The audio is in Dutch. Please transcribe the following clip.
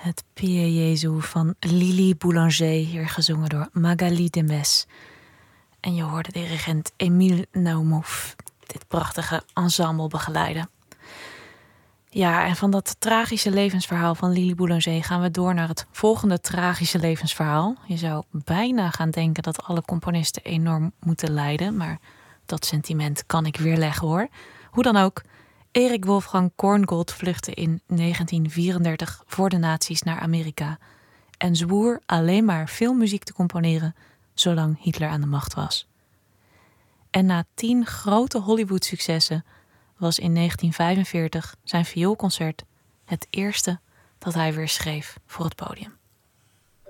Het Pie Jezu van Lili Boulanger, hier gezongen door Magali Demes. En je hoorde dirigent Émile Naumouf dit prachtige ensemble begeleiden. Ja, en van dat tragische levensverhaal van Lili Boulanger gaan we door naar het volgende tragische levensverhaal. Je zou bijna gaan denken dat alle componisten enorm moeten lijden, maar dat sentiment kan ik weerleggen hoor. Hoe dan ook, Erik Wolfgang Korngold vluchtte in 1934 voor de nazi's naar Amerika en zwoer alleen maar filmmuziek te componeren zolang Hitler aan de macht was. En na 10 grote Hollywood-successen was in 1945 zijn vioolconcert het eerste dat hij weer schreef voor het podium.